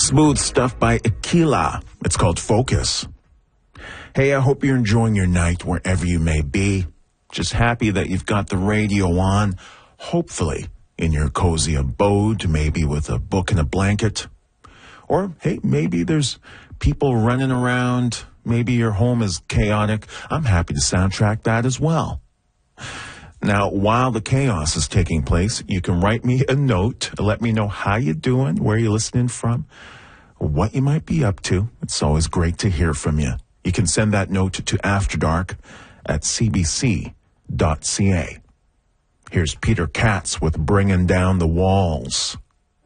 Smooth stuff by Aquila. It's called Focus. Hey, I hope you're enjoying your night wherever you may be. Just happy that you've got the radio on, hopefully in your cozy abode, maybe with a book and a blanket. Or, hey, maybe there's people running around. Maybe your home is chaotic. I'm happy to soundtrack that as well. Now, while the chaos is taking place, you can write me a note. Let me know how you're doing, where you're listening from, what you might be up to. It's always great to hear from you. You can send that note to afterdark@cbc.ca. Here's Peter Katz with Bringing Down the Walls.